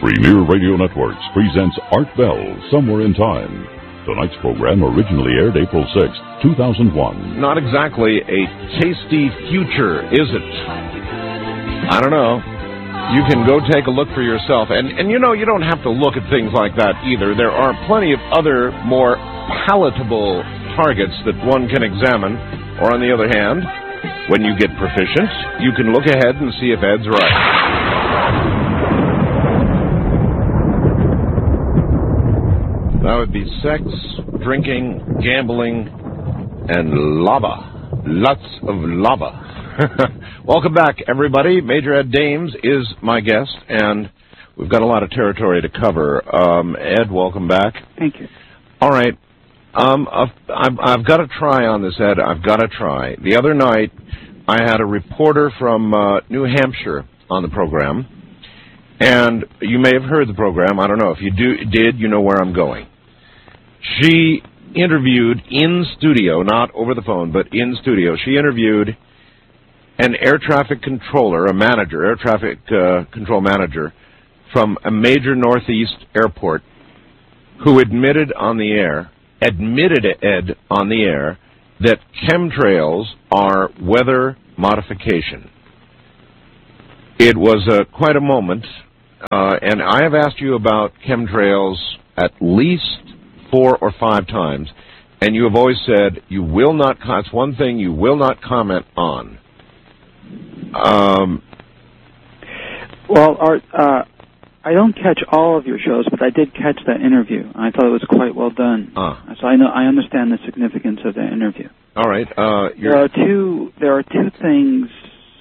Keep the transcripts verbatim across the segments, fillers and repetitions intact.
Premier Radio Networks presents Art Bell, Somewhere in Time. Tonight's program originally aired April sixth, two thousand one. Not exactly a tasty future, is it? I don't know. You can go take a look for yourself. And, and you know, you don't have to look at things like that either. There are plenty of other more palatable targets that one can examine. Or on the other hand, when you get proficient, you can look ahead and see if Ed's right. That would be sex, drinking, gambling, and lava. Lots of lava. Welcome back, everybody. Major Ed Dames is my guest, and we've got a lot of territory to cover. Um, Ed, welcome back. Thank you. All right. Um, I've, I've got to try on this, Ed. I've got to try. The other night, I had a reporter from uh, New Hampshire on the program, and you may have heard the program. I don't know. If you do, did, you know where I'm going. She interviewed in studio, not over the phone, but in studio. She interviewed an air traffic controller, a manager, air traffic uh, control manager from a major Northeast airport who admitted on the air, admitted, Ed, on the air, that chemtrails are weather modification. It was uh, quite a moment, uh, and I have asked you about chemtrails at least four or five times, and you have always said you will not, it's one thing you will not comment on. Um, well, Art, uh, I don't catch all of your shows, but I did catch that interview. I thought it was quite well done. Uh, so I know I understand the significance of that interview. All right. Uh, there are two. There are two things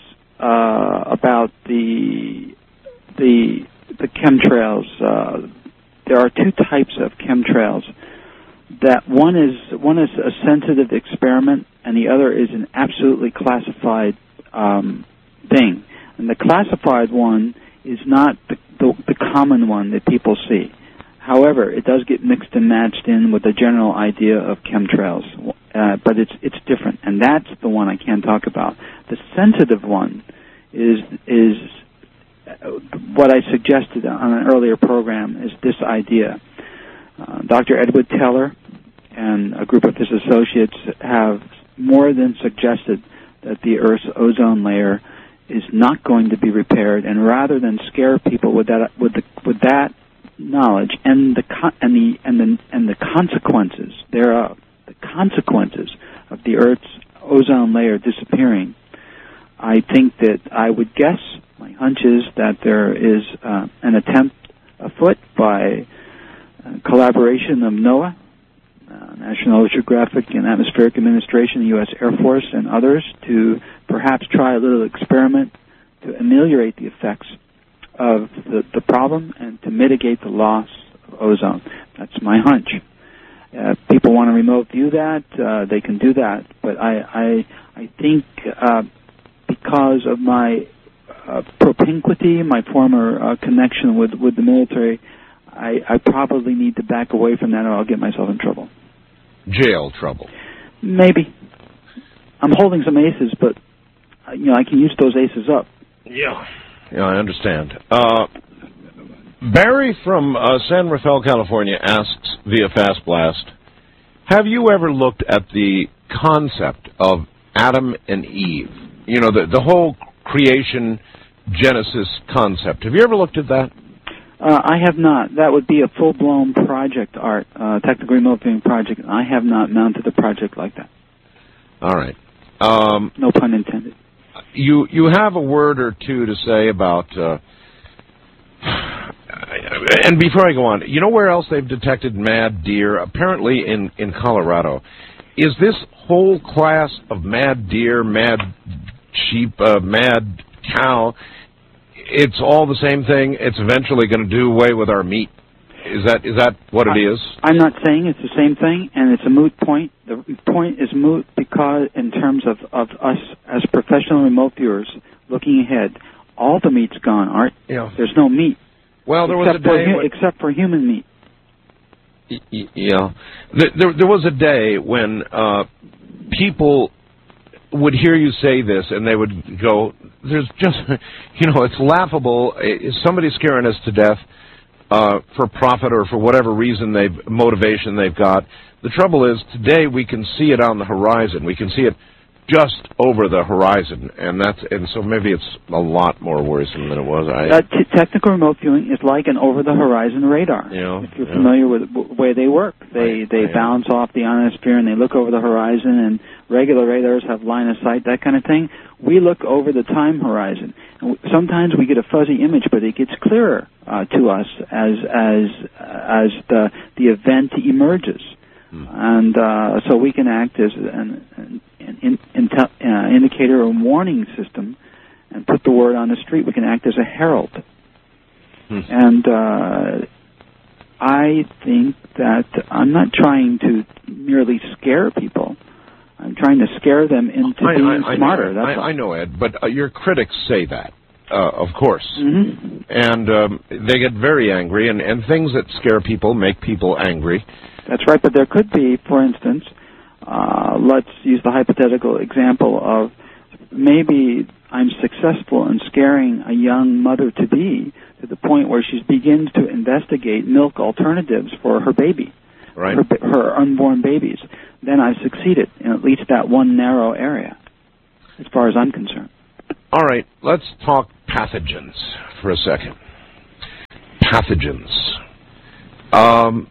uh, about the the the chemtrails. Uh, there are two types of chemtrails. That one is one is a sensitive experiment, and the other is an absolutely classified um, thing. And the classified one is not the, the, the common one that people see. However, it does get mixed and matched in with the general idea of chemtrails, uh, but it's it's different, and that's the one I can't talk about. The sensitive one is is what I suggested on an earlier program, is this idea. Uh, Doctor Edward Teller and a group of his associates have more than suggested that the Earth's ozone layer is not going to be repaired, and rather than scare people with that with the with that knowledge and the and the and the and the consequences thereof, the consequences of the Earth's ozone layer disappearing, I think that I would guess, my hunch is that there is uh, an attempt afoot by uh, collaboration of NOAA, uh, National Oceanographic and Atmospheric Administration, the U S Air Force, and others to perhaps try a little experiment to ameliorate the effects of the, the problem and to mitigate the loss of ozone. That's my hunch. Uh, if people want to remote view that, uh, they can do that. But I, I, I think uh, because of my uh, propinquity, my former uh, connection with, with the military, I, I probably need to back away from that, or I'll get myself in trouble. Jail trouble. Maybe. I'm holding some aces, but uh, you know I can use those aces up. Yeah. Yeah, I understand. Uh, Barry from uh, San Rafael, California, asks via Fast Blast, have you ever looked at the concept of Adam and Eve? You know, the, the whole creation Genesis concept. Have you ever looked at that? Uh, I have not. That would be a full-blown project, Art, uh, technical remote viewing project. I have not mounted a project like that. All right. Um, no pun intended. You you have a word or two to say about, uh, and before I go on, you know where else they've detected mad deer? Apparently in, in Colorado. Is this whole class of mad deer, mad sheep, uh, mad cow, it's all the same thing? It's eventually going to do away with our meat? Is that is that what it is? I'm not saying it's the same thing, and it's a moot point. The point is moot because, in terms of, of us as professional remote viewers looking ahead, all the meat's gone, Art. Yeah. There's no meat. Well, there was a day... For, except for human meat. Y yeah. There, there, there was a day when uh, people would hear you say this, and they would go, there's just, you know, it's laughable. Somebody's scaring us to death. uh, for profit or for whatever reason they've motivation they've got. The trouble is today we can see it on the horizon. We can see it just over the horizon, and that's and so maybe it's a lot more worrisome than it was. I, uh, t- technical remote viewing is like an over-the-horizon radar. You know, if you're yeah. familiar with the way they work, they I, they I bounce off the ionosphere and they look over the horizon. And regular radars have line of sight, that kind of thing. We look over the time horizon. And sometimes we get a fuzzy image, but it gets clearer uh, to us as as as the the event emerges. Hmm. And uh, so we can act as an, an, an in, in, uh, indicator or warning system and put the word on the street. We can act as a herald. Hmm. And uh, I think that I'm not trying to merely scare people. I'm trying to scare them into I, being I, I smarter. Know, That's I, I know, Ed, but uh, your critics say that, uh, of course. Mm-hmm. And um, they get very angry, and, and things that scare people make people angry. That's right, but there could be, for instance, uh, let's use the hypothetical example of maybe I'm successful in scaring a young mother-to-be to the point where she begins to investigate milk alternatives for her baby, right. her, her unborn babies. Then I've succeeded in at least that one narrow area, as far as I'm concerned. All right, let's talk pathogens for a second. Pathogens. Um...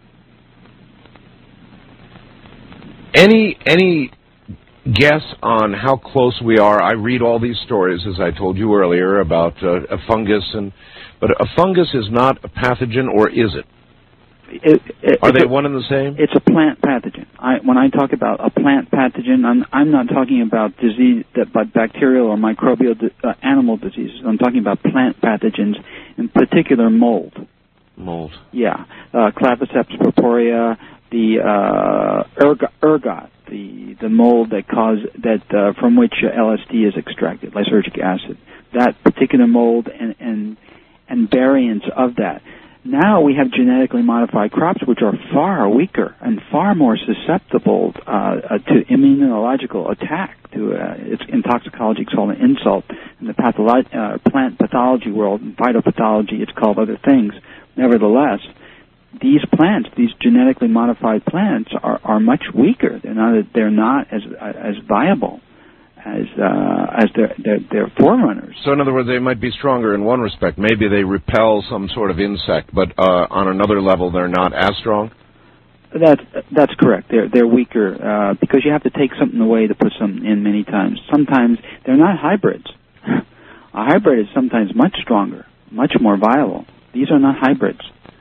Any any guess on how close we are? I read all these stories, as I told you earlier, about uh, a fungus, and but a fungus is not a pathogen, or is it? it, it are they a, one and the same? It's a plant pathogen. I, when I talk about a plant pathogen, I'm, I'm not talking about disease, that, but bacterial or microbial di- uh, animal diseases. I'm talking about plant pathogens, in particular mold. Mold. Yeah, uh, Claviceps purpurea. The uh, erg- ergot, the the mold that cause that uh, from which L S D is extracted, lysergic acid. That particular mold and and and variants of that. Now we have genetically modified crops which are far weaker and far more susceptible uh, uh, to immunological attack. To uh, it's in toxicology it's called an insult. In the patholo- uh, plant pathology world, in phytopathology, it's called other things. Nevertheless, these plants, these genetically modified plants, are, are much weaker. They're not they're not as as viable as uh, as their, their their forerunners. So, in other words, they might be stronger in one respect. Maybe they repel some sort of insect, but uh, on another level, they're not as strong. That's that's correct. They're they're weaker uh, because you have to take something away to put something in. Many times, sometimes they're not hybrids. A hybrid is sometimes much stronger, much more viable. These are not hybrids.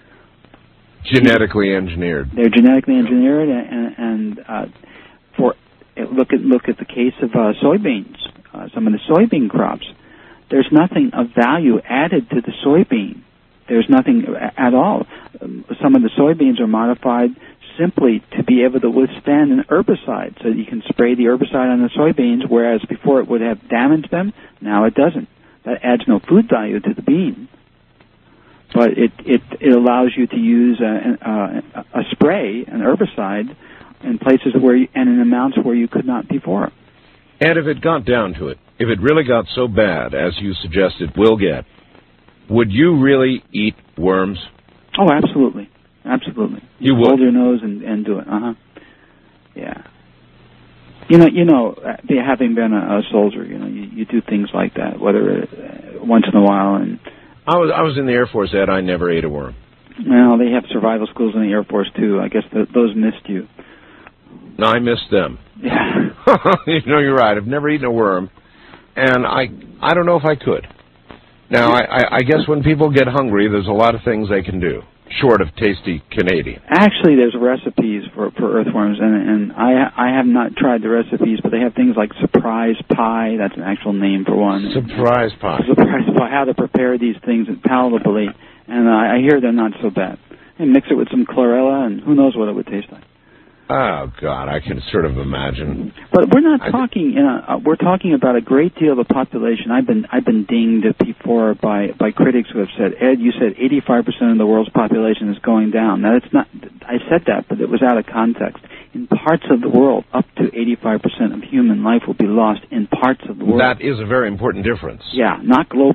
Genetically engineered. They're genetically engineered, and, and uh, for look at look at the case of uh, soybeans. Uh, some of the soybean crops, there's nothing of value added to the soybean. There's nothing at all. Um, some of the soybeans are modified simply to be able to withstand an herbicide, so you can spray the herbicide on the soybeans, whereas before it would have damaged them. Now it doesn't. That adds no food value to the bean. But it, it, it allows you to use a, a, a spray, an herbicide, in places where you, and in amounts where you could not before. And if it got down to it, if it really got so bad, as you suggest it will get, would you really eat worms? Oh, absolutely. Absolutely. You, you would. Hold your would? nose and, and do it. Uh-huh. Yeah. You know, you know, having been a, a soldier, you know, you, you do things like that, whether uh, once in a while and... I was I was in the Air Force, Ed. I never ate a worm. Well, they have survival schools in the Air Force, too. I guess the, those missed you. No, I missed them. Yeah. You know, you're right. I've never eaten a worm, and I I don't know if I could. Now, I, I, I guess when people get hungry, there's a lot of things they can do, short of tasty Canadian. Actually, there's recipes for, for earthworms, and, and I I have not tried the recipes, but they have things like surprise pie. That's an actual name for one. Surprise pie. Surprise pie, how to prepare these things palatably, and I, I hear they're not so bad. And mix it with some chlorella, and who knows what it would taste like. Oh, God, I can sort of imagine. But we're not I talking, you know, uh, we're talking about a great deal of the population. I've been I've been dinged before by, by critics who have said, Ed, you said eighty-five percent of the world's population is going down. Now, it's not, I said that, but it was out of context. In parts of the world, up to eighty-five percent of human life will be lost in parts of the world. That is a very important difference. Yeah, not globally.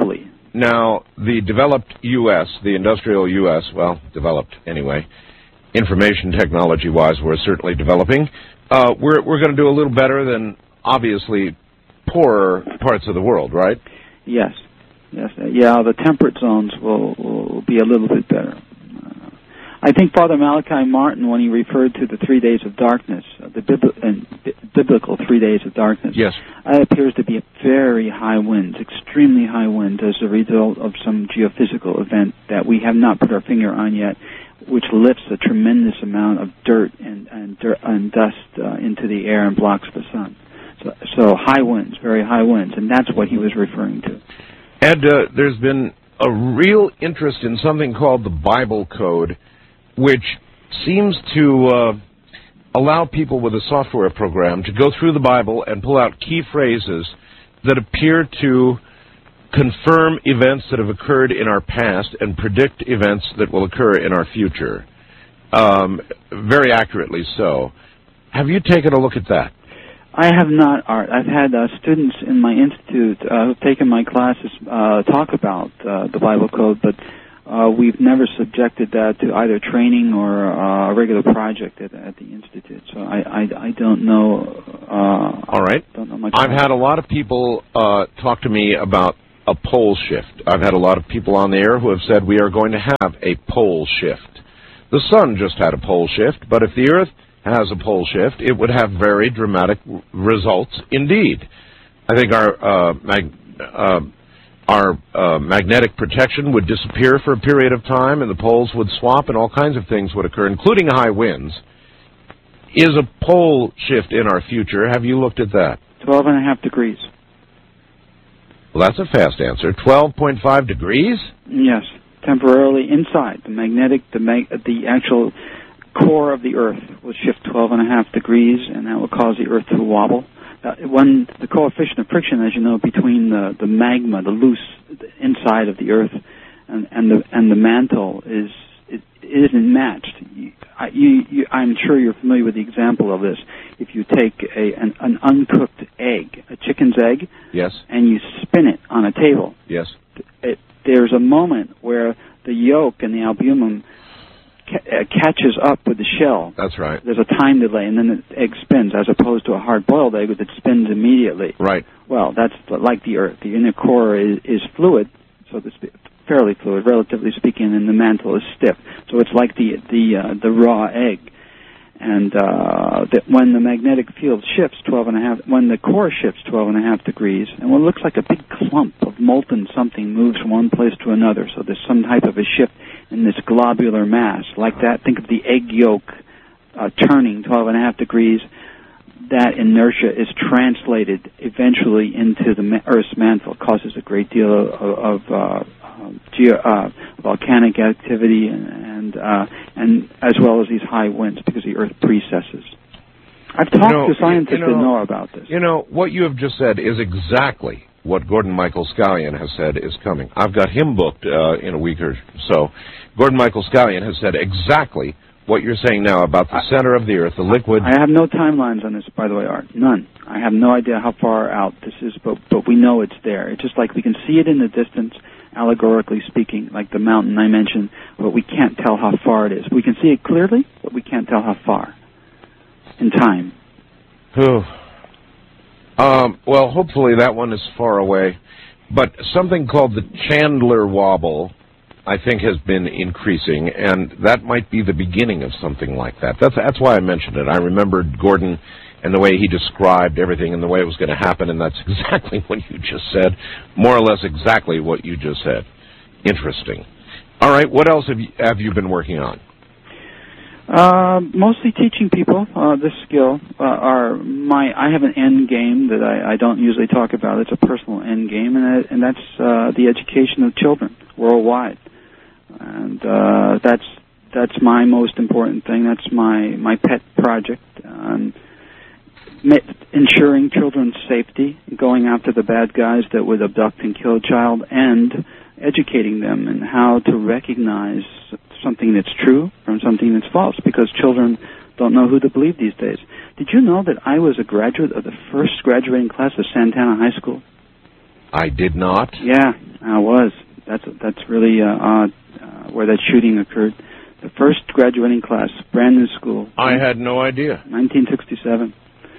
Now, the developed U S, the industrial U S, well, developed anyway, information technology-wise, we're certainly developing. Uh, we're we're going to do a little better than, obviously, poorer parts of the world, right? Yes. Yes. Uh, yeah, the temperate zones will, will be a little bit better. Uh, I think Father Malachi Martin, when he referred to the three days of darkness, uh, the bibli- and b- biblical three days of darkness, yes, that appears to be very high winds, extremely high winds as a result of some geophysical event that we have not put our finger on yet, which lifts a tremendous amount of dirt and and, dirt and dust uh, into the air and blocks the sun. So, so high winds, very high winds, and that's what he was referring to. Ed, uh, there's been a real interest in something called the Bible Code, which seems to uh, allow people with a software program to go through the Bible and pull out key phrases that appear to confirm events that have occurred in our past and predict events that will occur in our future, um, very accurately so. Have you taken a look at that? I have not, Art. I've had uh, students in my institute uh, who've taken my classes uh, talk about uh, the Bible Code, but uh, we've never subjected that to either training or uh, a regular project at, at the institute. So I, I, I don't know. Uh, All right. Don't know much I've about had a lot of people uh, talk to me about a pole shift. I've had a lot of people on the air who have said we are going to have a pole shift. The sun just had a pole shift, but if the Earth has a pole shift, it would have very dramatic r- results indeed. I think our uh, mag- uh, our uh, magnetic protection would disappear for a period of time, and the poles would swap, and all kinds of things would occur, including high winds. Is a pole shift in our future? Have you looked at that? Twelve and a half degrees. Well, that's a fast answer. Twelve point five degrees? Yes, temporarily inside the magnetic, the mag- the actual core of the Earth will shift twelve and a half degrees, and that will cause the Earth to wobble. Uh, when the coefficient of friction, as you know, between the, the magma, the loose inside of the Earth, and, and the and the mantle is it, it isn't matched. You, I, you, you, I'm sure you're familiar with the example of this. If you take a an, an uncooked egg, a chicken's egg, yes, and you spin it on a table, yes, it, there's a moment where the yolk and the albumin Uh, catches up with the shell. That's right. There's a time delay, and then the egg spins, as opposed to a hard-boiled egg that spins immediately. Right. Well, that's like the Earth. The inner core is, is fluid, so to speak, fairly fluid, relatively speaking, and the mantle is stiff. So it's like the the uh, the raw egg. And uh, that when the magnetic field shifts twelve and a half, when the core shifts twelve and a half degrees, and what looks like a big clump of molten something moves from one place to another. So there's some type of a shift in this globular mass, like that. Think of the egg yolk uh, turning twelve and a half degrees. That inertia is translated eventually into the ma- Earth's mantle, causes a great deal of, of uh, Geo, uh, volcanic activity and and, uh, and as well as these high winds because the Earth precesses. I've talked you know, to scientists you know, that know about this. You know, what you have just said is exactly what Gordon Michael Scallion has said is coming. I've got him booked uh, in a week or so. Gordon Michael Scallion has said exactly what you're saying now about the center of the Earth, the liquid. I have no timelines on this, by the way, Art. None. I have no idea how far out this is, but, but we know it's there. It's just like we can see it in the distance, allegorically speaking, like the mountain I mentioned, but we can't tell how far it is. We can see it clearly, but we can't tell how far in time. um, well, hopefully that one is far away. But something called the Chandler wobble, I think, has been increasing, and that might be the beginning of something like that. That's that's why I mentioned it. I remembered Gordon and the way he described everything and the way it was going to happen, and that's exactly what you just said, more or less exactly what you just said. Interesting. All right, what else have you, have you been working on? Uh, mostly teaching people uh, this skill. Uh, are my I have an end game that I, I don't usually talk about. It's a personal end game, and, I, and that's uh, the education of children worldwide. And uh, that's that's my most important thing. That's my my pet project. Um, ensuring children's safety, going after the bad guys that would abduct and kill a child, and educating them in how to recognize something that's true from something that's false, because children don't know who to believe these days. Did you know that I was a graduate of the first graduating class of Santana High School? I did not. Yeah, I was. That's that's really uh, odd uh, where that shooting occurred. The first graduating class, brand new school. I had no idea. nineteen sixty-seven.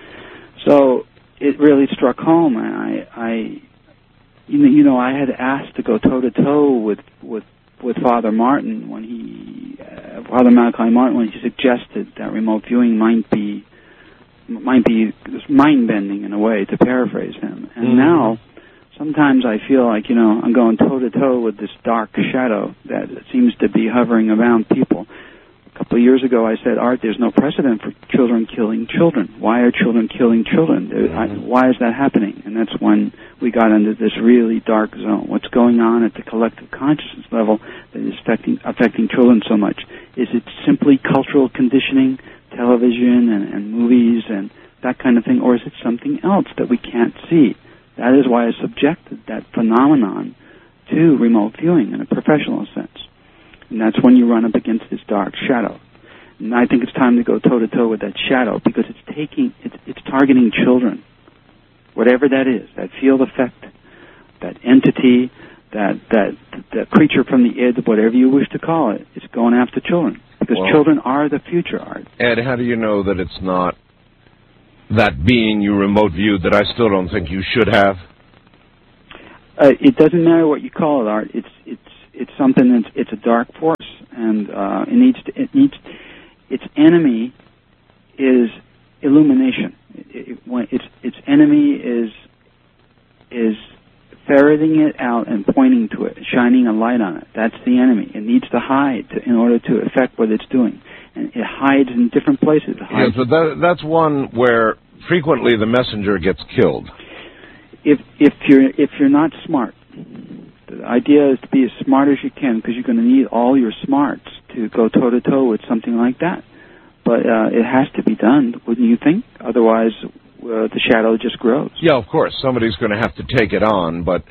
So it really struck home. I, I you know, you know, I had asked to go toe to toe with with with Father Martin when he, uh, Father Malachi Martin, when he suggested that remote viewing might be might be mind bending in a way, to paraphrase him. And mm-hmm. now, sometimes I feel like, you know, I'm going toe-to-toe with this dark shadow that seems to be hovering around people. A couple of years ago I said, Art, there's no precedent for children killing children. Why are children killing children? Mm-hmm. I, why is that happening? And that's when we got into this really dark zone. What's going on at the collective consciousness level that is affecting, affecting children so much? Is it simply cultural conditioning, television and, and movies and that kind of thing, or is it something else that we can't see? That is why I subjected that phenomenon to remote viewing in a professional sense. And that's when you run up against this dark shadow. And I think it's time to go toe-to-toe with that shadow, because it's taking, it's, it's targeting children. Whatever that is, that field effect, that entity, that, that, that creature from the id, whatever you wish to call it, it's going after children. Because well, children are the future, Art. Ed, how do you know that it's not that being you remote viewed that I still don't think you should have? Uh, it doesn't matter what you call it, Art. It's it's it's something that's it's a dark force, and uh, it needs to, it needs its enemy is illumination. It, it, when its its enemy is is ferreting it out and pointing to it, shining a light on it. That's the enemy. It needs to hide to, in order to affect what it's doing. And it hides in different places. Yes, but that, that's one where frequently the messenger gets killed. If if you're if you're not smart, the idea is to be as smart as you can, because you're going to need all your smarts to go toe to toe with something like that. But uh, it has to be done, wouldn't you think? Otherwise, uh, the shadow just grows. Yeah, of course. Somebody's going to have to take it on, but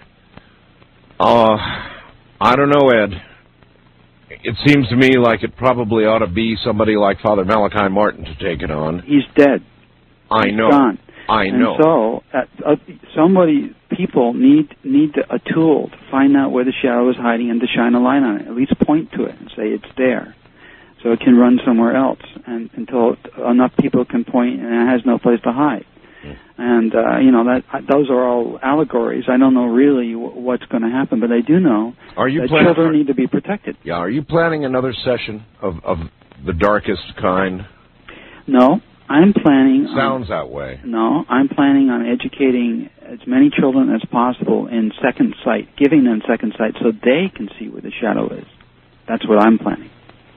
uh, I don't know, Ed. It seems to me like it probably ought to be somebody like Father Malachi Martin to take it on. He's dead. I He's know. Gone. I and know. So, uh, uh, somebody, people need need a tool to find out where the shadow is hiding and to shine a light on it. At least point to it and say it's there, so it can run somewhere else. And until enough people can point, and it has no place to hide. Yeah. And uh, you know that those are all allegories. I don't know really w- what's going to happen, but I do know are you that plan- children need to be protected. Yeah. Are you planning another session of of the darkest kind? No. I'm planning Sounds on, that way. No, I'm planning on educating as many children as possible in second sight, giving them second sight so they can see where the shadow is. That's what I'm planning.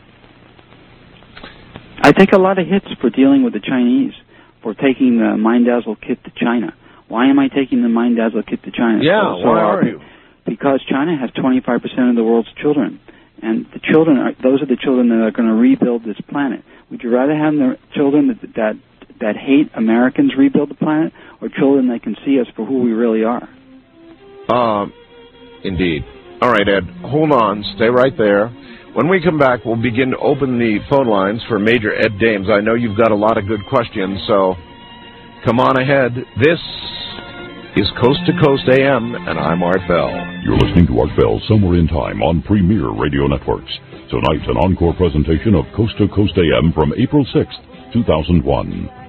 I take a lot of hits for dealing with the Chinese, for taking the Mind Dazzle kit to China. Why am I taking the Mind Dazzle kit to China? Yeah, so, so why are you? Because China has twenty-five percent of the world's children. And the children, are, those are the children that are going to rebuild this planet. Would you rather have the children that, that that hate Americans rebuild the planet, or children that can see us for who we really are? Uh, indeed. All right, Ed, hold on. Stay right there. When we come back, we'll begin to open the phone lines for Major Ed Dames. I know you've got a lot of good questions, so come on ahead. This is Coast to Coast A M, and I'm Art Bell. You're listening to Art Bell Somewhere in Time on Premier Radio Networks. Tonight, an encore presentation of Coast to Coast A M from April sixth, two thousand one.